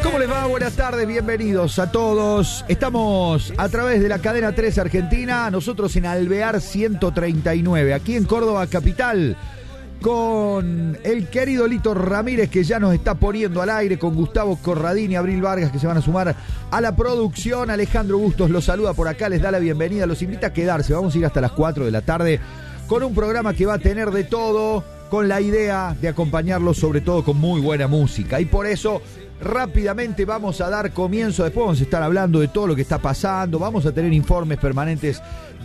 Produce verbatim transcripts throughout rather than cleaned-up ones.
¿Cómo les va? Buenas tardes, bienvenidos a todos. Estamos a través de la cadena tres Argentina, nosotros en Alvear ciento treinta y nueve, aquí en Córdoba capital, con el querido Lito Ramírez, que ya nos está poniendo al aire, con Gustavo Corradini y Abril Vargas, que se van a sumar a la producción. Alejandro Bustos los saluda por acá, les da la bienvenida, los invita a quedarse. Vamos a ir hasta las cuatro de la tarde con un programa que va a tener de todo, con la idea de acompañarlos sobre todo con muy buena música. Y por eso rápidamente vamos a dar comienzo, después vamos a estar hablando de todo lo que está pasando, vamos a tener informes permanentes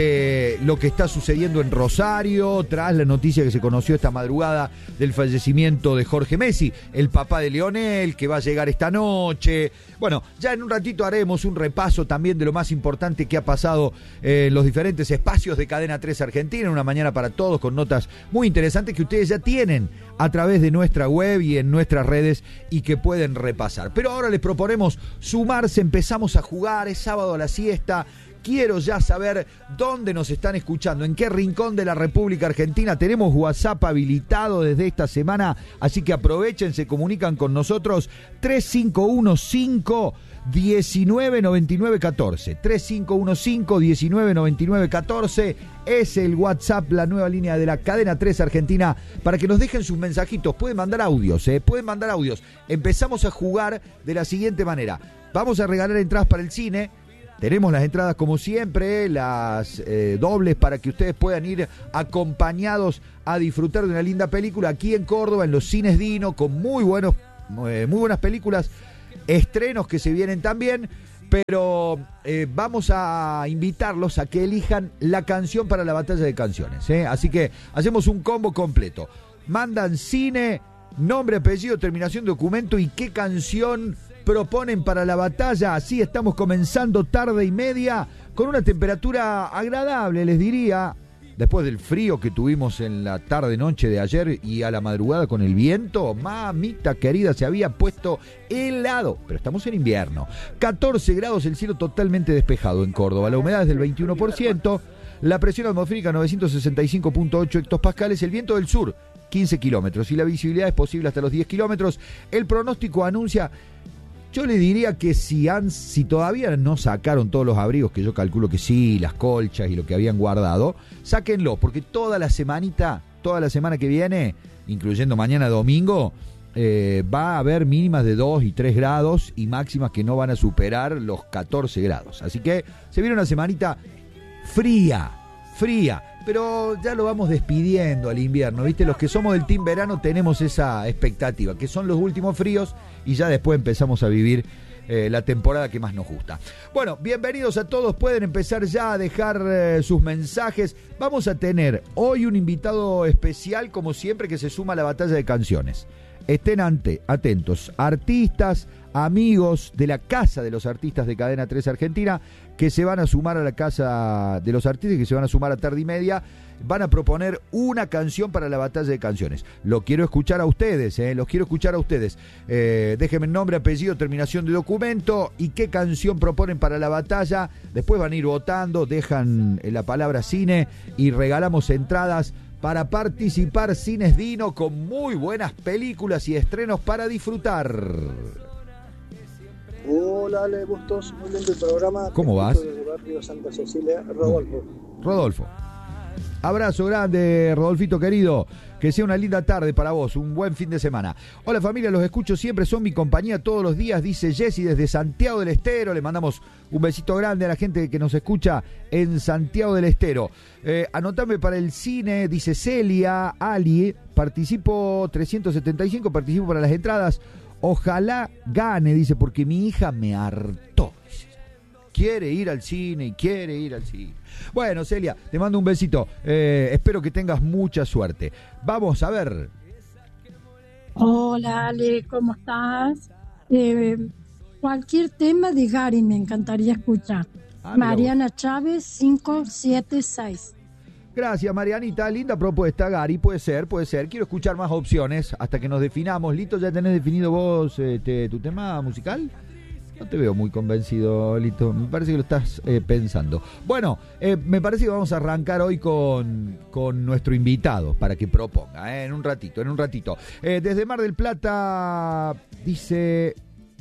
de lo que está sucediendo en Rosario, tras la noticia que se conoció esta madrugada del fallecimiento de Jorge Messi, el papá de Lionel, que va a llegar esta noche. Bueno, ya en un ratito haremos un repaso también de lo más importante que ha pasado en los diferentes espacios de Cadena tres Argentina, una mañana para todos, con notas muy interesantes que ustedes ya tienen a través de nuestra web y en nuestras redes y que pueden repasar. Pero ahora les proponemos sumarse, empezamos a jugar, es sábado a la siesta. Quiero ya saber dónde nos están escuchando, en qué rincón de la República Argentina. Tenemos WhatsApp habilitado desde esta semana, así que aprovechen, se comunican con nosotros. Tres cinco uno cinco, diecinueve noventa y nueve catorce. tres cinco uno cinco, diecinueve noventa y nueve catorce es el WhatsApp, la nueva línea de la Cadena tres Argentina, para que nos dejen sus mensajitos. Pueden mandar audios, ¿eh? Pueden mandar audios. Empezamos a jugar de la siguiente manera. Vamos a regalar entradas para el cine. Tenemos las entradas como siempre, las eh, dobles, para que ustedes puedan ir acompañados a disfrutar de una linda película aquí en Córdoba, en los cines Dino, con muy buenos, eh, muy buenas películas, estrenos que se vienen también, pero eh, vamos a invitarlos a que elijan la canción para la batalla de canciones, ¿eh? Así que hacemos un combo completo. Mandan cine, nombre, apellido, terminación de documento y qué canción proponen para la batalla. Así estamos comenzando tarde y media con una temperatura agradable, les diría, después del frío que tuvimos en la tarde-noche de ayer y a la madrugada con el viento. Mamita querida, se había puesto helado, pero estamos en invierno. catorce grados, el cielo totalmente despejado en Córdoba, la humedad es del veintiuno por ciento, la presión atmosférica novecientos sesenta y cinco punto ocho hectopascales, el viento del sur quince kilómetros y la visibilidad es posible hasta los diez kilómetros. El pronóstico anuncia... Yo le diría que si, han, si todavía no sacaron todos los abrigos, que yo calculo que sí, las colchas y lo que habían guardado, sáquenlo, porque toda la semanita, toda la semana que viene, incluyendo mañana domingo, eh, va a haber mínimas de dos y tres grados y máximas que no van a superar los catorce grados. Así que se viene una semanita fría, fría. Pero ya lo vamos despidiendo al invierno, ¿viste? Los que somos del team verano tenemos esa expectativa, que son los últimos fríos y ya después empezamos a vivir eh, la temporada que más nos gusta. Bueno, bienvenidos a todos, pueden empezar ya a dejar eh, sus mensajes. Vamos a tener hoy un invitado especial, como siempre, que se suma a la batalla de canciones. Estén ante, atentos, artistas, amigos de la Casa de los Artistas de Cadena tres Argentina, que se van a sumar a la Casa de los Artistas, que se van a sumar a tarde y media, van a proponer una canción para la batalla de canciones. Lo quiero escuchar a ustedes, eh, los quiero escuchar a ustedes. Eh, déjenme nombre, apellido, terminación de documento y qué canción proponen para la batalla. Después van a ir votando, dejan la palabra cine y regalamos entradas para participar. Cines Dino, con muy buenas películas y estrenos para disfrutar. Hola, Ale, Bustos, muy lindo el programa. ¿Cómo vas? Desde el barrio Santa Cecilia, Rodolfo. Rodolfo. Abrazo grande, Rodolfito querido. Que sea una linda tarde para vos, un buen fin de semana. Hola familia, los escucho siempre, son mi compañía todos los días, dice Jessy desde Santiago del Estero. Le mandamos un besito grande a la gente que nos escucha en Santiago del Estero. Eh, anotame para el cine, dice Celia, Ali, participo trescientos setenta y cinco, participo para las entradas. Ojalá gane, dice, porque mi hija me hartó. Quiere ir al cine y quiere ir al cine. Bueno, Celia, te mando un besito. Eh, espero que tengas mucha suerte. Vamos a ver. Hola, Ale, ¿cómo estás? Eh, cualquier tema de Gary me encantaría escuchar. Ah, Mariana Chávez, cinco siete seis. Gracias, Marianita. Linda propuesta, Gary. Puede ser, puede ser. Quiero escuchar más opciones hasta que nos definamos. Lito, ¿ya tenés definido vos este, tu tema musical? No te veo muy convencido, Lito. Me parece que lo estás eh, pensando. Bueno, eh, me parece que vamos a arrancar hoy con, con nuestro invitado para que proponga, eh, en un ratito, en un ratito. Eh, desde Mar del Plata dice...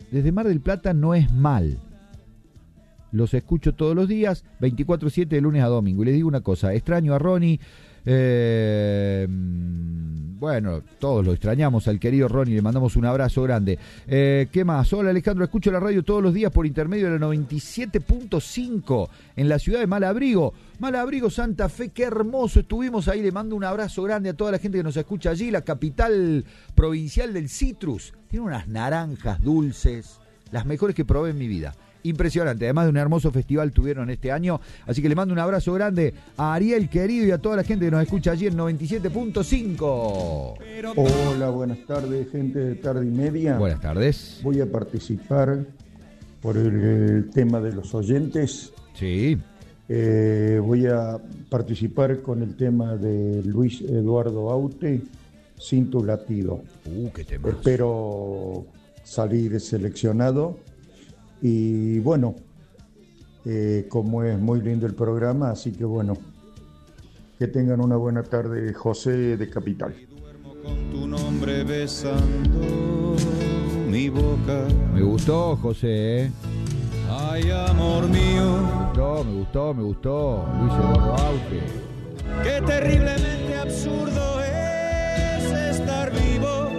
desde Mar del Plata no es mal. Los escucho todos los días, veinticuatro siete de lunes a domingo. Y les digo una cosa, extraño a Ronnie. Eh, bueno, todos lo extrañamos al querido Ronnie, le mandamos un abrazo grande. Eh, ¿Qué más? Hola Alejandro, escucho la radio todos los días por intermedio de la noventa y siete punto cinco en la ciudad de Malabrigo. Malabrigo, Santa Fe, qué hermoso estuvimos ahí. Le mando un abrazo grande a toda la gente que nos escucha allí, la capital provincial del citrus. Tiene unas naranjas dulces, las mejores que probé en mi vida. Impresionante, además de un hermoso festival tuvieron este año, así que le mando un abrazo grande a Ariel querido y a toda la gente que nos escucha allí en noventa y siete punto cinco. Hola, buenas tardes, gente de Tarde y Media. Buenas tardes. Voy a participar por el, el tema de los oyentes. Sí. Eh, voy a participar con el tema de Luis Eduardo Aute, Sin tu latido. Uh, qué tema. Espero salir seleccionado. Y bueno, eh, como es muy lindo el programa, así que bueno, que tengan una buena tarde, José de Capital. Con tu nombre besando mi boca. Me gustó, José, ¿eh? Ay, amor mío. Me gustó, me gustó, me gustó. Luis Eduardo Aute. Qué terriblemente absurdo es estar vivo.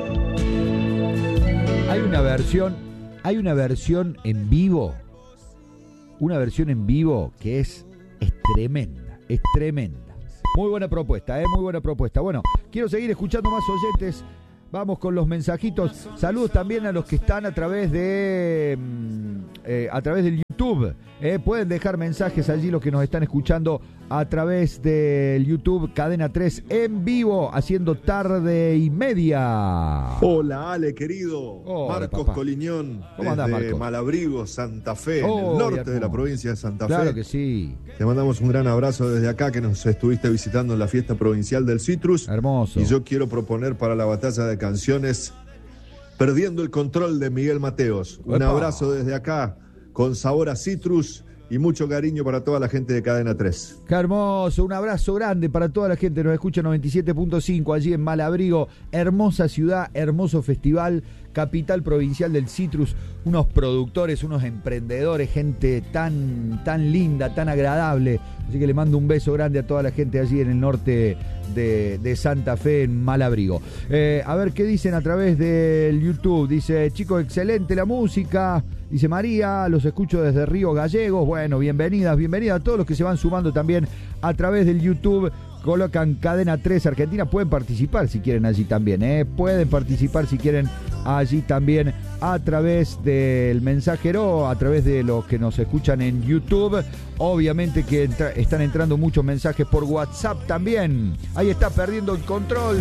Hay una versión... Hay una versión en vivo, una versión en vivo que es, es tremenda, es tremenda. Muy buena propuesta, ¿eh? Muy buena propuesta. Bueno, quiero seguir escuchando más oyentes. Vamos con los mensajitos. Saludos también a los que están a través de eh, a través del YouTube. Eh, pueden dejar mensajes allí los que nos están escuchando a través del YouTube Cadena tres en vivo, haciendo Tarde y Media. Hola Ale, querido. Hola, Marcos papá. Coliñón, ¿Cómo andás, desde Marcos? Malabrigo, Santa Fe, Oh, en el norte hermoso. de la provincia de Santa Fe. Claro que sí. Te mandamos un gran abrazo desde acá, que nos estuviste visitando en la fiesta provincial del Citrus. Hermoso. Y yo quiero proponer para la batalla de canciones Perdiendo el control de Miguel Mateos. Un ¡Epa! abrazo desde acá, con sabor a Citrus y mucho cariño para toda la gente de Cadena tres. Qué hermoso, un abrazo grande para toda la gente que nos escucha noventa y siete punto cinco allí en Malabrigo, hermosa ciudad, hermoso festival, capital provincial del citrus, unos productores, unos emprendedores, gente tan, tan linda, tan agradable, así que le mando un beso grande a toda la gente allí en el norte de, de Santa Fe, en Malabrigo. Eh, a ver qué dicen a través del YouTube. Dice, chicos, excelente la música. Dice María, los escucho desde Río Gallegos. Bueno, bienvenidas, bienvenidas a todos los que se van sumando también a través del YouTube. Colocan Cadena tres Argentina, pueden participar si quieren allí también, ¿eh? Pueden participar si quieren allí también a través del mensajero, a través de los que nos escuchan en YouTube. Obviamente que entra, están entrando muchos mensajes por WhatsApp también. Ahí está, Perdiendo el Control.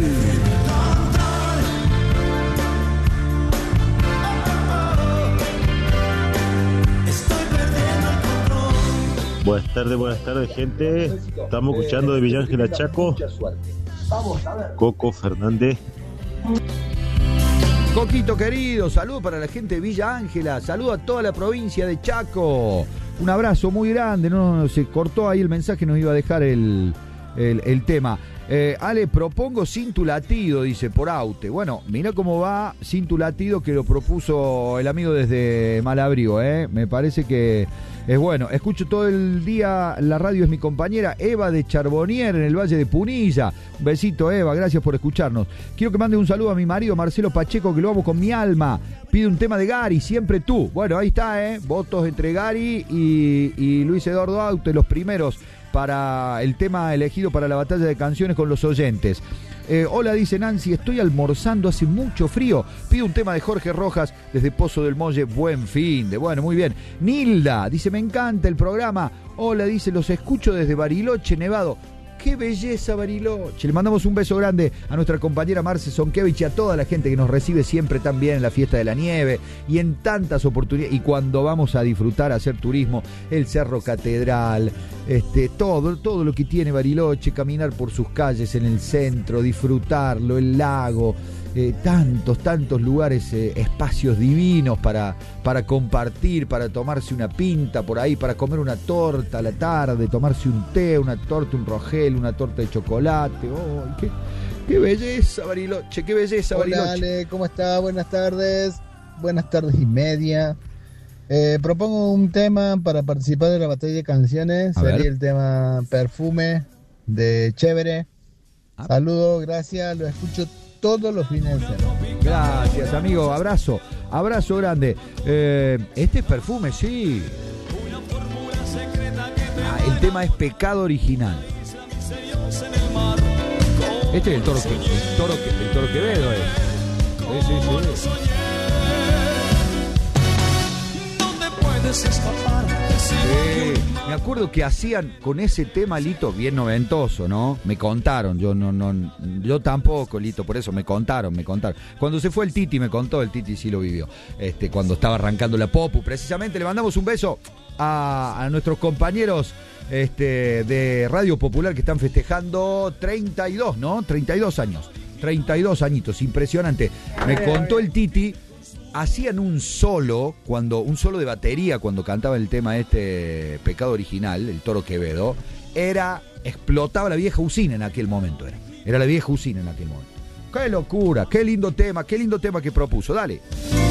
Buenas tardes, buenas tardes, gente. Estamos escuchando de Villángela Chaco. Coco Fernández. Coquito querido, saludo para la gente de Villa Ángela, saludo a toda la provincia de Chaco. Un abrazo muy grande, no, no se cortó ahí el mensaje, nos iba a dejar el, el, el tema. Eh, Ale, propongo Sin tu latido, dice, por Aute. Bueno, mira cómo va Sin tu latido, que lo propuso el amigo desde Malabrigo, ¿eh? Me parece que es bueno. Escucho todo el día, la radio es mi compañera Eva de Charbonnier en el Valle de Punilla. Un besito, Eva, gracias por escucharnos. Quiero que mande un saludo a mi marido Marcelo Pacheco, que lo amo con mi alma. Pide un tema de Gary, Siempre tú. Bueno, ahí está, ¿eh? Votos entre Gary y, y Luis Eduardo Aute, los primeros para el tema elegido para la batalla de canciones con los oyentes. Eh, hola, dice Nancy, estoy almorzando, hace mucho frío. Pido un tema de Jorge Rojas desde Pozo del Molle, buen fin de. Bueno, muy bien. Nilda, dice, me encanta el programa. Hola, dice, los escucho desde Bariloche, Nevado. ¡Qué belleza, Bariloche! Le mandamos un beso grande a nuestra compañera Marce Sonkevich y a toda la gente que nos recibe siempre tan bien en la fiesta de la nieve y en tantas oportunidades. Y cuando vamos a disfrutar, a hacer turismo, el Cerro Catedral, este, todo, todo lo que tiene Bariloche, caminar por sus calles en el centro, disfrutarlo, el lago, eh, tantos, tantos lugares, eh, espacios divinos para, para compartir, para tomarse una pinta por ahí, para comer una torta a la tarde, tomarse un té, una torta, un rogel, una torta de chocolate. ¡Oh, qué, qué belleza, Bariloche! ¡Qué belleza, Hola, Bariloche! Ale, ¿cómo está? Buenas tardes. buenas tardes y media. Eh, propongo un tema para participar de la batalla de canciones. A Sería ver. el tema Perfume de Chévere. Ah. Saludos, gracias, lo escucho todos los fines de semana. Gracias, amigo. Abrazo. Abrazo grande. Eh, este es Perfume, sí. Ah, el tema es Pecado Original. Este es el toro, que, el toro, que, el toro Quevedo. Es. Sí, sí, sí. Sí, me acuerdo que hacían con ese tema, Lito, bien noventoso, ¿no? Me contaron, yo no, no, yo tampoco, Lito, por eso me contaron, me contaron. Cuando se fue el Titi, me contó, el Titi sí lo vivió, este, cuando estaba arrancando la Popu, precisamente le mandamos un beso a, a nuestros compañeros este, de Radio Popular que están festejando treinta y dos, ¿no? treinta y dos años, treinta y dos añitos, impresionante. Me contó el Titi. Hacían un solo, cuando un solo de batería cuando cantaba el tema este Pecado Original, el Toro Quevedo, era, explotaba la vieja usina en aquel momento, era, era la vieja usina en aquel momento. ¡Qué locura! ¡Qué lindo tema! ¡Qué lindo tema que propuso! Dale.